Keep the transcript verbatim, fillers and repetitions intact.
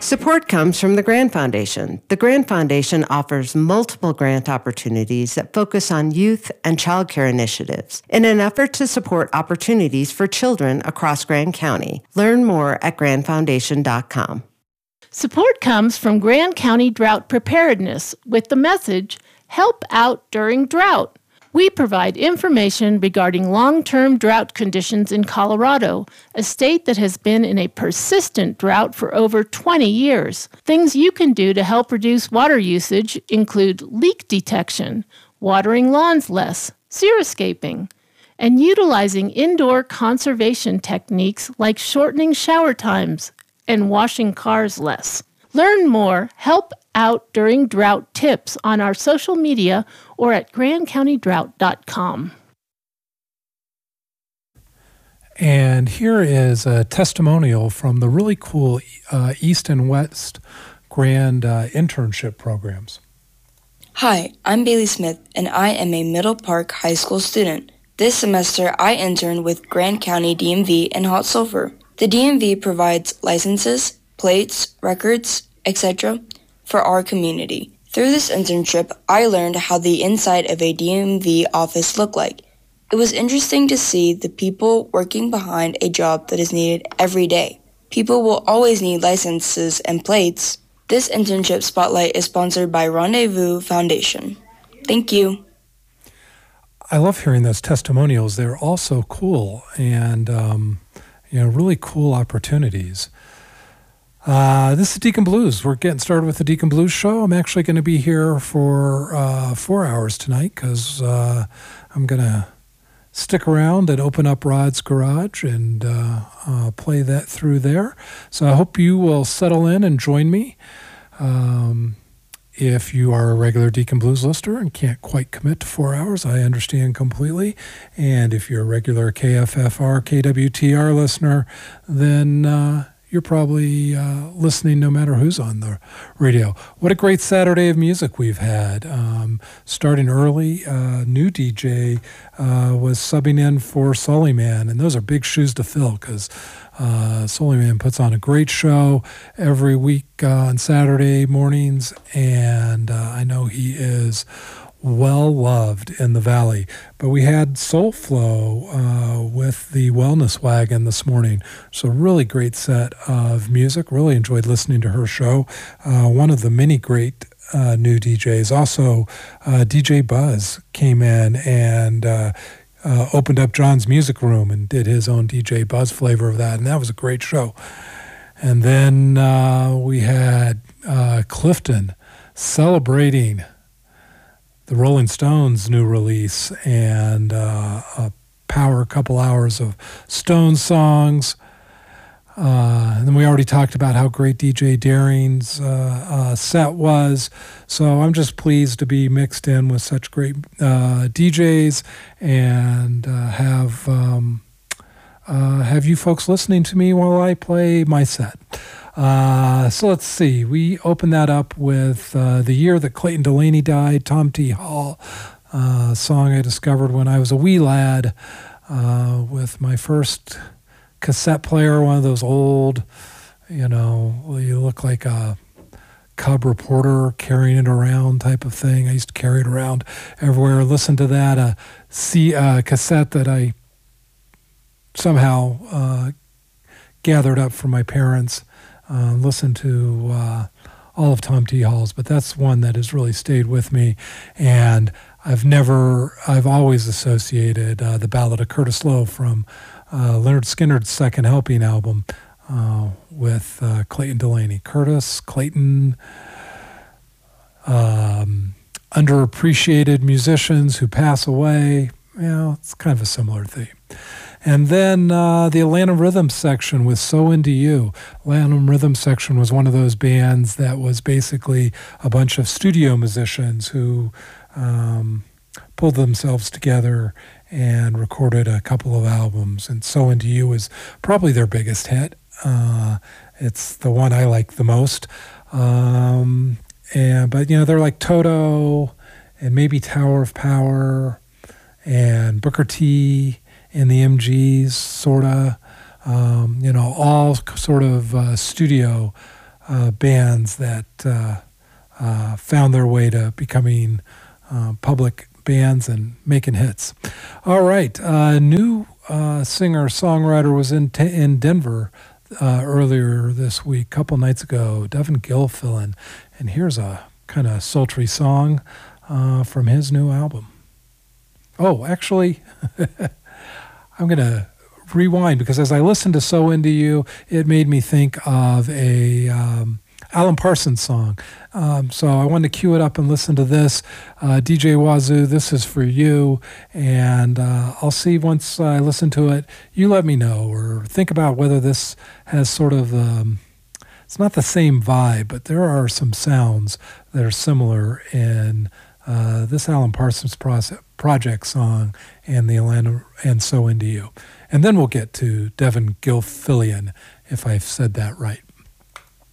Support comes from the Grand Foundation. The Grand Foundation offers multiple grant opportunities that focus on youth and childcare initiatives in an effort to support opportunities for children across Grand County. Learn more at grand foundation dot com. Support comes from Grand County Drought Preparedness with the message, Help Out During Drought. We provide information regarding long-term drought conditions in Colorado, a state that has been in a persistent drought for over twenty years. Things you can do to help reduce water usage include leak detection, watering lawns less, xeriscaping, and utilizing indoor conservation techniques like shortening shower times and washing cars less. Learn more, help out during drought tips on our social media or at grand county drought dot com. And here is a testimonial from the really cool uh, East and West Grand uh, internship programs. Hi, I'm Bailey Smith, and I am a Middle Park High School student. This semester, I interned with Grand County D M V and Hot Sulphur. The D M V provides licenses, plates, records, et cetera for our community. Through this internship, I learned how the inside of a D M V office looked like. It was interesting to see the people working behind a job that is needed every day. People will always need licenses and plates. This internship spotlight is sponsored by Rendezvous Foundation. Thank you. I love hearing those testimonials. They're all so cool and, um, you know, really cool opportunities. Uh, this is Deacon Blues. We're getting started with the Deacon Blues show. I'm actually going to be here for uh, four hours tonight because uh, I'm going to stick around and open up Rod's Garage and uh, uh, play that through there. So I hope you will settle in and join me. Um, if you are a regular Deacon Blues listener and can't quite commit to four hours, I understand completely. And if you're a regular K F F R, K W T R listener, then uh, you're probably uh, listening no matter who's on the radio. What a great Saturday of music we've had. Um, starting early, uh, new D J uh, was subbing in for Sully Man, and those are big shoes to fill because uh, Sully Man puts on a great show every week uh, on Saturday mornings, and uh, I know he is well loved in the Valley. But we had Soul Flow uh, with the Wellness Wagon this morning. So really great set of music. Really enjoyed listening to her show. Uh, one of the many great uh, new D Js. Also, uh, D J Buzz came in and uh, uh, opened up John's Music Room and did his own D J Buzz flavor of that. And that was a great show. And then uh, we had uh, Clifton celebrating the Rolling Stones' new release and uh, a power couple hours of Stones songs. Uh, and then we already talked about how great D J Daring's uh, uh, set was. So I'm just pleased to be mixed in with such great uh, D Js and uh, have um, uh, have you folks listening to me while I play my set. Uh, so let's see. We opened that up with uh, the year that Clayton Delaney died, Tom T. Hall, uh, song I discovered when I was a wee lad uh, with my first cassette player, one of those old, you know, you look like a cub reporter carrying it around type of thing. I used to carry it around everywhere. Listen to that, a uh, C, uh, cassette that I somehow uh, gathered up from my parents. Uh, listen to uh, all of Tom T. Hall's, but that's one that has really stayed with me. And I've never, I've always associated uh, the Ballad of Curtis Loew from uh, Leonard Skinner's Second Helping album uh, with uh, Clayton Delaney. Curtis, Clayton, um, underappreciated musicians who pass away. You know, it's kind of a similar theme. And then uh, the Atlanta Rhythm section with So Into You. Atlanta Rhythm section was one of those bands that was basically a bunch of studio musicians who um, pulled themselves together and recorded a couple of albums. And So Into You was probably their biggest hit. Uh, it's the one I like the most. Um, and but, you know, they're like Toto and maybe Tower of Power and Booker T and the M Gs, sort of, um, you know, all sort of uh, studio uh, bands that uh, uh, found their way to becoming uh, public bands and making hits. All right, uh, new uh, singer-songwriter was in t- in Denver uh, earlier this week, a couple nights ago, Devin Gilfillan, and here's a kind of sultry song uh, from his new album. Oh, actually, I'm going to rewind because as I listened to So Into You, it made me think of a um, Alan Parsons song. Um, so I wanted to cue it up and listen to this. Uh, D J Wazoo, this is for you. And uh, I'll see once I listen to it, you let me know or think about whether this has sort of, um, it's not the same vibe, but there are some sounds that are similar in uh, this Alan Parsons process, project song and the Atlanta and So Into You. And then we'll get to Devin Gilfillan, if I've said that right.